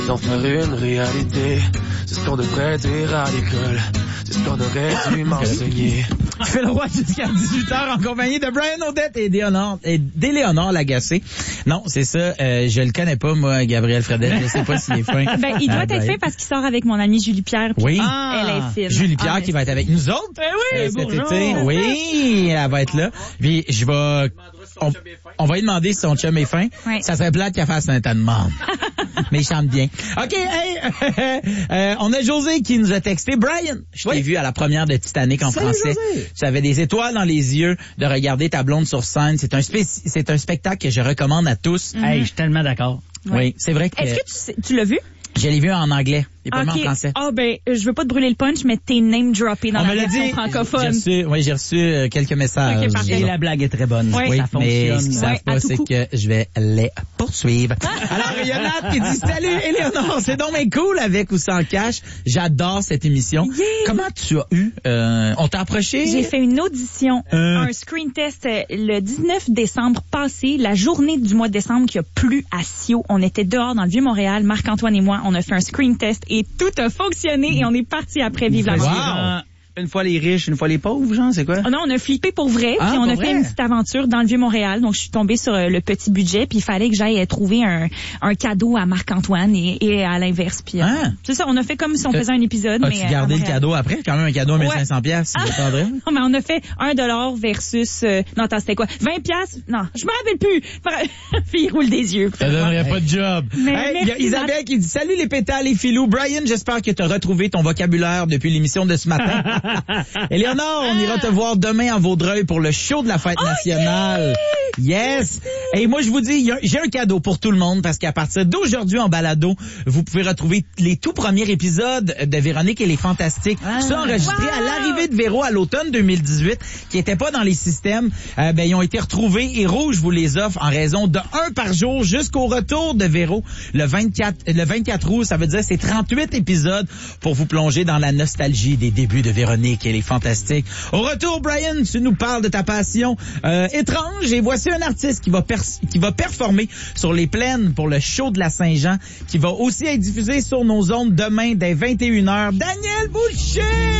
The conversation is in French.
D'en faire une réalité, c'est ce qu'on devrait dire à l'école, c'est ce qu'on aurait dû m'enseigner. Tu fais le roi jusqu'à 18h en compagnie de Brian Odette et d'Éléonore Lagacé. Non, c'est ça, je le connais pas, moi, Gabriel Fredette, je sais pas s'il est fin. Ben, il doit être fin parce qu'il sort avec mon amie Julie Pierre. Oui. Elle est fine. Julie Pierre qui va être avec nous autres. Oui, cet été. Oui, elle va être là. Puis on va lui demander si son chum est fin. Oui. Ça serait plate qu'elle fasse un tas de demande. Mais il chante bien. OK, hey, on a José qui nous a texté. Brian, je t'ai vu à la première de Titanic en français. José. Tu avais des étoiles dans les yeux de regarder ta blonde sur scène. C'est un spectacle que je recommande à tous. Hey, je suis tellement d'accord. Oui, c'est vrai que... Est-ce que tu l'as vu? Je l'ai vu en anglais. Il est pas en français. Ah, ben, je veux pas te brûler le punch, mais t'es name droppé dans la version francophone. J'ai reçu quelques messages. Okay, et la blague est très bonne. Oui, ça fonctionne. Mais ce qu'ils savent pas, c'est que je vais les poursuivre. Alors, il y en a qui dit, salut, Éléonore, c'est donc bien cool avec ou sans cash. J'adore cette émission. Yeah. Comment tu as eu, on t'a approché? J'ai fait une audition, un screen test le 19 décembre passé, la journée du mois de décembre qui a plu à Sio. On était dehors dans le Vieux-Montréal, Marc-Antoine et moi, on a fait un screen test et tout a fonctionné et on est parti après vivre la wow. Une fois les riches, une fois les pauvres, genre, c'est quoi? Non, on a flippé pour vrai, puis on a fait une petite aventure dans le Vieux-Montréal. Donc, je suis tombée sur le petit budget, puis il fallait que j'aille trouver un cadeau à Marc-Antoine et à l'inverse. Puis c'est ça, on a fait comme si on faisait un épisode. As-tu gardé le cadeau après? Quand même un cadeau à 1500 pièces. Non, mais on a fait $1 versus... non, attends, c'était quoi? 20 pièces? Non, je me rappelle plus. Puis il roule des yeux. Ça donnerait pas de job. Il y a Isabelle qui dit, salut les pétales et filous. Brian, j'espère que tu as retrouvé ton vocabulaire depuis l'émission de ce matin. Éléonore, on ira te voir demain à Vaudreuil pour le show de la fête nationale. Yes! Et moi, je vous dis, j'ai un cadeau pour tout le monde parce qu'à partir d'aujourd'hui en balado, vous pouvez retrouver les tout premiers épisodes de Véronique et les Fantastiques. Ça enregistré à l'arrivée de Véro à l'automne 2018, qui n'étaient pas dans les systèmes. Ils ont été retrouvés et Rouge vous les offre en raison de 1 par jour jusqu'au retour de Véro le 24 août. Ça veut dire c'est 38 épisodes pour vous plonger dans la nostalgie des débuts de Véronique et les Fantastiques. Au retour, Brian, tu nous parles de ta passion étrange et voici un artiste qui va performer sur les plaines pour le show de la Saint-Jean qui va aussi être diffusé sur nos ondes demain dès 21h. Daniel Boucher!